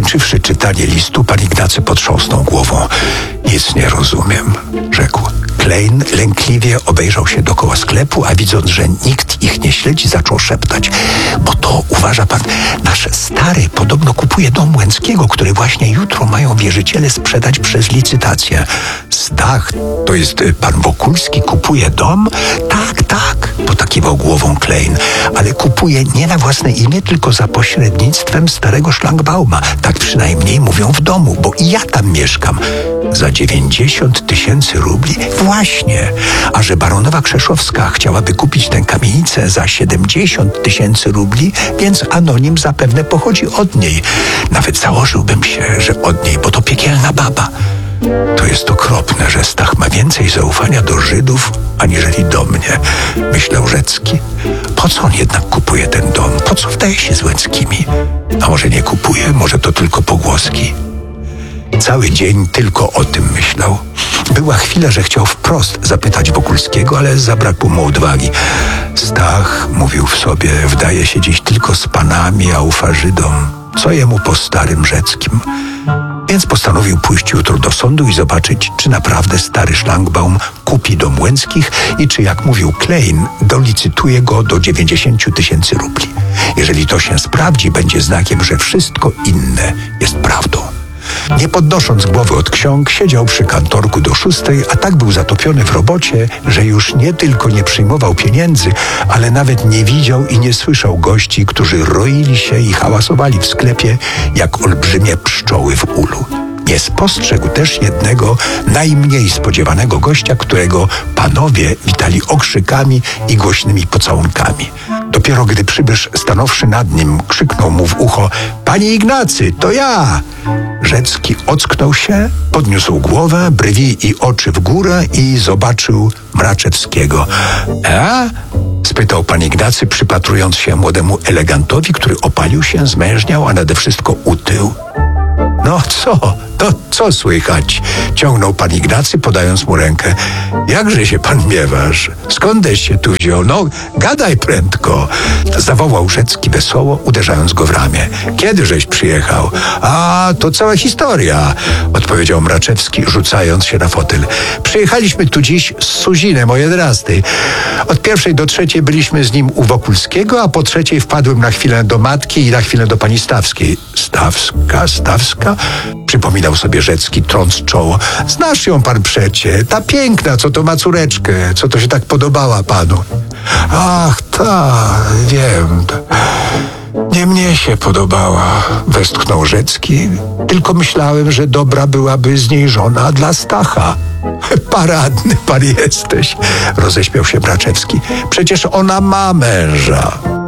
Skończywszy czytanie listu, pan Ignacy potrząsnął głową. Nic nie rozumiem, rzekł. Klein lękliwie obejrzał się dookoła sklepu, a widząc, że nikt ich nie śledzi, zaczął szeptać. Bo to, uważa pan, nasz stary podobno kupuje dom Łęckiego, który właśnie jutro mają wierzyciele sprzedać przez licytację. Stach, to jest pan Wokulski kupuje dom? Tak, potakiwał głową Klein, ale kupuje nie na własne imię, tylko za pośrednictwem starego szlangbauma. Tak przynajmniej mówią w domu, bo i ja tam mieszkam. Za 90 000 rubli? Właśnie. A że baronowa Krzeszowska chciałaby kupić tę kamienicę za 70 000 rubli, więc anonim zapewne pochodzi od niej. Nawet założyłbym się, że od niej, bo to piekielna baba. To jest okropne, że Stach ma więcej zaufania do Żydów, aniżeli do mnie, myślał Rzecki. Po co on jednak kupuje ten dom? Po co wdaje się z Łęckimi? A może nie kupuje? Może to tylko pogłoski? Cały dzień tylko o tym myślał. Była chwila, że chciał wprost zapytać Wokulskiego, ale zabrakło mu odwagi. Stach, mówił w sobie, wdaje się dziś tylko z panami, a ufa Żydom. Co jemu po starym Rzeckim? Więc postanowił pójść jutro do sądu i zobaczyć, czy naprawdę stary szlangbaum kupi dom Łęckich i czy, jak mówił Klein, dolicytuje go do 90 000 rubli. Jeżeli to się sprawdzi, będzie znakiem, że wszystko inne jest prawdą. Nie podnosząc głowy od ksiąg, siedział przy kantorku do 6, a tak był zatopiony w robocie, że już nie tylko nie przyjmował pieniędzy, ale nawet nie widział i nie słyszał gości, którzy roili się i hałasowali w sklepie jak olbrzymie pszczoły w ulu. Nie spostrzegł też jednego najmniej spodziewanego gościa, którego panowie witali okrzykami i głośnymi pocałunkami. Dopiero gdy przybysz, stanowszy nad nim, krzyknął mu w ucho: „Panie Ignacy, to ja!” Rzecki ocknął się, podniósł głowę, brwi i oczy w górę i zobaczył Mraczewskiego. Spytał pan Ignacy, przypatrując się młodemu elegantowi, który opalił się, zmężniał, a nade wszystko utył. „No co słychać?” ciągnął pan Ignacy, podając mu rękę. „Jakże się pan miewasz? Skądeś się tu wziął? No, gadaj prędko!” zawołał Rzecki wesoło, uderzając go w ramię. „Kiedyżeś przyjechał?” „A, to cała historia”, odpowiedział Mraczewski, rzucając się na fotel. „Przyjechaliśmy tu dziś z Suzinem o 11. Od 1 do 3 byliśmy z nim u Wokulskiego, a po 3 wpadłem na chwilę do matki i na chwilę do pani Stawskiej.” Stawska? Przypominał sobie Rzecki, trąc czoło. „Znasz ją pan przecie, ta piękna, co to ma córeczkę, co to się tak podobała panu.” „Ach, wiem. Nie mnie się podobała”, westchnął Rzecki. „Tylko myślałem, że dobra byłaby z niej żona dla Stacha.” „Paradny pan jesteś”, roześmiał się Mraczewski. „Przecież ona ma męża.”